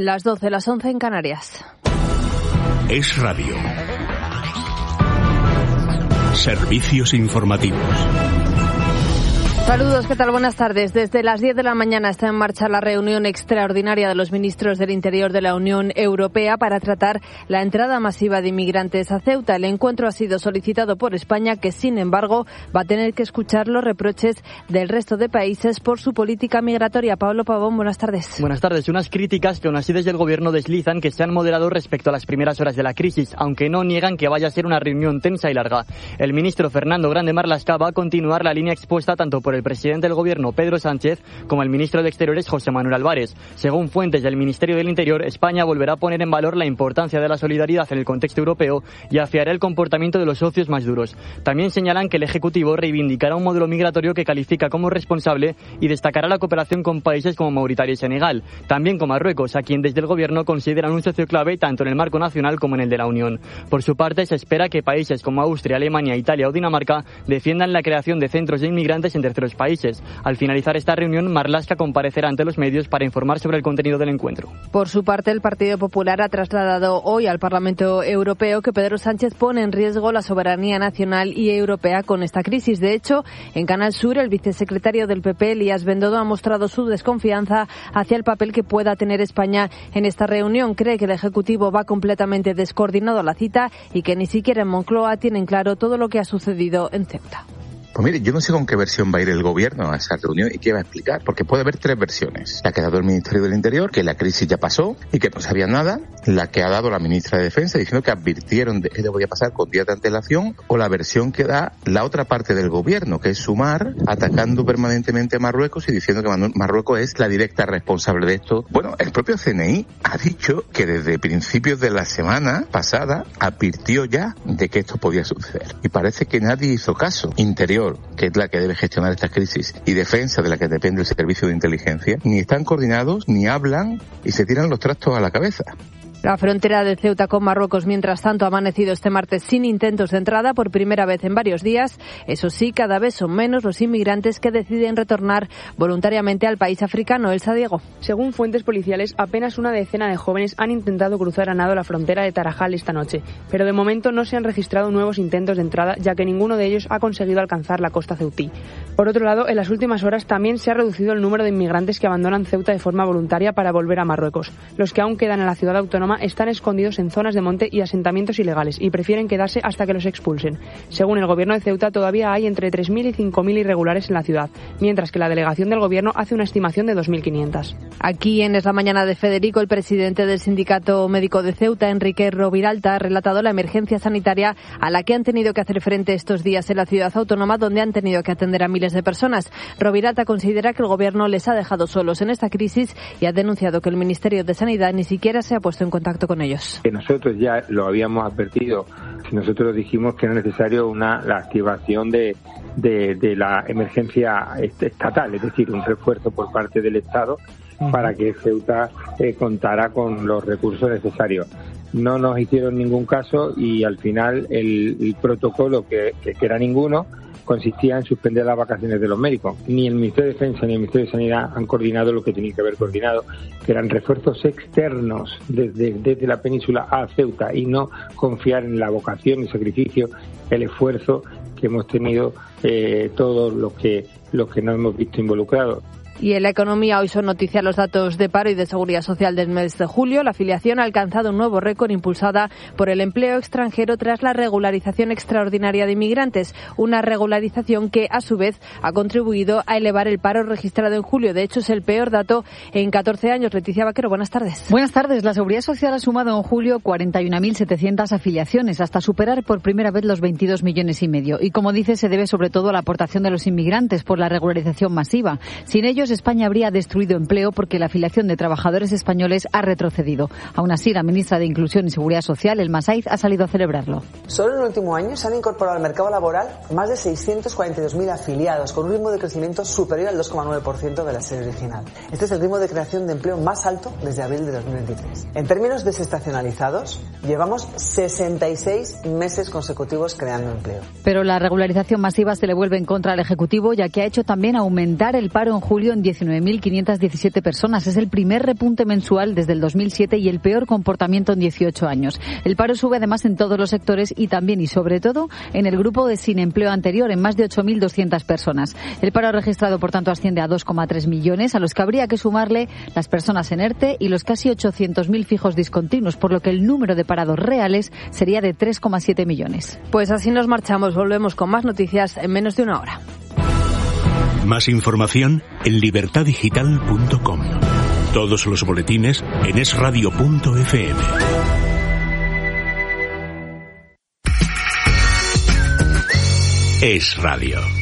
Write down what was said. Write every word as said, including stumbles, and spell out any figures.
Las doce, las once en Canarias. Es Radio. Servicios informativos. Saludos, ¿qué tal? Buenas tardes. Desde las diez de la mañana está en marcha la reunión extraordinaria de los ministros del Interior de la Unión Europea para tratar la entrada masiva de inmigrantes a Ceuta. El encuentro ha sido solicitado por España, que sin embargo va a tener que escuchar los reproches del resto de países por su política migratoria. Pablo Pavón, buenas tardes. Buenas tardes. Unas críticas que aún así desde el Gobierno deslizan que se han moderado respecto a las primeras horas de la crisis, aunque no niegan que vaya a ser una reunión tensa y larga. El ministro Fernando Grande Marlaska va a continuar la línea expuesta tanto por el presidente del Gobierno, Pedro Sánchez, como el ministro de Exteriores, José Manuel Álvarez. Según fuentes del Ministerio del Interior, España volverá a poner en valor la importancia de la solidaridad en el contexto europeo y afiará el comportamiento de los socios más duros. También señalan que el Ejecutivo reivindicará un modelo migratorio que califica como responsable y destacará la cooperación con países como Mauritania y Senegal, también con Marruecos, a quien desde el Gobierno consideran un socio clave tanto en el marco nacional como en el de la Unión. Por su parte, se espera que países como Austria, Alemania, Italia o Dinamarca defiendan la creación de centros de inmigrantes en terceros países. Al finalizar esta reunión, Marlaska comparecerá ante los medios para informar sobre el contenido del encuentro. Por su parte, el Partido Popular ha trasladado hoy al Parlamento Europeo que Pedro Sánchez pone en riesgo la soberanía nacional y europea con esta crisis. De hecho, en Canal Sur, el vicesecretario del P P, Elías Bendodo, ha mostrado su desconfianza hacia el papel que pueda tener España en esta reunión. Cree que el Ejecutivo va completamente descoordinado a la cita y que ni siquiera en Moncloa tienen claro todo lo que ha sucedido en Ceuta. Pues mire, yo no sé con qué versión va a ir el Gobierno a esa reunión y qué va a explicar, porque puede haber tres versiones. La que ha dado el Ministerio del Interior, que la crisis ya pasó y que no sabía nada, la que ha dado la Ministra de Defensa diciendo que advirtieron de que podía pasar con días de antelación, o la versión que da la otra parte del Gobierno, que es Sumar, atacando permanentemente a Marruecos y diciendo que Marruecos es la directa responsable de esto. Bueno, el propio C N I ha dicho que desde principios de la semana pasada advirtió ya de que esto podía suceder. Y parece que nadie hizo caso. Interior, que es la que debe gestionar estas crisis, y Defensa, de la que depende el servicio de inteligencia, ni están coordinados, ni hablan y se tiran los trastos a la cabeza. La frontera de Ceuta con Marruecos, mientras tanto, ha amanecido este martes sin intentos de entrada por primera vez en varios días. Eso sí, cada vez son menos los inmigrantes que deciden retornar voluntariamente al país africano. Elsa Diego. Según fuentes policiales, apenas una decena de jóvenes han intentado cruzar a nado la frontera de Tarajal esta noche, pero de momento no se han registrado nuevos intentos de entrada, ya que ninguno de ellos ha conseguido alcanzar la costa ceutí. Por otro lado, en las últimas horas también se ha reducido el número de inmigrantes que abandonan Ceuta de forma voluntaria para volver a Marruecos. Los que aún quedan en la ciudad autónoma están escondidos en zonas de monte y asentamientos ilegales y prefieren quedarse hasta que los expulsen. Según el Gobierno de Ceuta, todavía hay entre tres mil y cinco mil irregulares en la ciudad, mientras que la delegación del Gobierno hace una estimación de dos mil quinientos. Aquí en Es la Mañana de Federico, el presidente del Sindicato Médico de Ceuta, Enrique Roviralta, ha relatado la emergencia sanitaria a la que han tenido que hacer frente estos días en la ciudad autónoma, donde han tenido que atender a miles de personas. Roviralta considera que el Gobierno les ha dejado solos en esta crisis y ha denunciado que el Ministerio de Sanidad ni siquiera se ha puesto en contacto con ellos. Que nosotros ya lo habíamos advertido, nosotros dijimos que era necesario una la activación de, de, de la emergencia estatal, es decir, un refuerzo por parte del Estado para que Ceuta eh, contara con los recursos necesarios. No nos hicieron ningún caso y al final el, el protocolo, que, que, que era ninguno, consistía en suspender las vacaciones de los médicos. Ni el Ministerio de Defensa ni el Ministerio de Sanidad han coordinado lo que tenían que haber coordinado, que eran refuerzos externos desde, desde la península a Ceuta, y no confiar en la vocación, el sacrificio, el esfuerzo que hemos tenido eh, todos los que, los que nos hemos visto involucrados. Y en la economía hoy son noticia los datos de paro y de seguridad social del mes de julio. La afiliación ha alcanzado un nuevo récord impulsada por el empleo extranjero tras la regularización extraordinaria de inmigrantes. Una regularización que, a su vez, ha contribuido a elevar el paro registrado en julio. De hecho, es el peor dato en catorce años. Leticia Vaquero, buenas tardes. Buenas tardes. La Seguridad Social ha sumado en julio cuarenta y una mil setecientas afiliaciones, hasta superar por primera vez los veintidós millones y medio. Y, como dice, se debe sobre todo a la aportación de los inmigrantes por la regularización masiva. Sin ellos, España habría destruido empleo porque la afiliación de trabajadores españoles ha retrocedido. Aún así, la ministra de Inclusión y Seguridad Social, Elma Saiz, ha salido a celebrarlo. Solo en el último año se han incorporado al mercado laboral más de seiscientos cuarenta y dos mil afiliados, con un ritmo de crecimiento superior al dos coma nueve por ciento de la serie original. Este es el ritmo de creación de empleo más alto desde abril de dos mil veintitrés. En términos desestacionalizados, llevamos sesenta y seis meses consecutivos creando empleo. Pero la regularización masiva se le vuelve en contra al Ejecutivo, ya que ha hecho también aumentar el paro en julio desempleo en diecinueve mil quinientas diecisiete personas. Es el primer repunte mensual desde el dos mil siete y el peor comportamiento en dieciocho años. El paro sube además en todos los sectores y también y sobre todo en el grupo de sin empleo anterior, en más de ocho mil doscientas personas. El paro registrado, por tanto, asciende a dos coma tres millones, a los que habría que sumarle las personas en ERTE y los casi ochocientos mil fijos discontinuos, por lo que el número de parados reales sería de tres coma siete millones. Pues así nos marchamos. Volvemos con más noticias en menos de una hora. Más información en libertad digital punto com. Todos los boletines en es radio punto efe eme. Es Radio.